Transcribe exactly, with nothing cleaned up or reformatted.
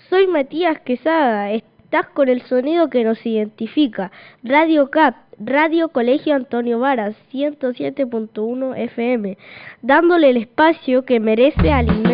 Soy Matías Quesada, estás con el sonido que nos identifica. Radio C A P, Radio Colegio Antonio Varas, ciento siete punto uno F M, dándole el espacio que merece al inmenso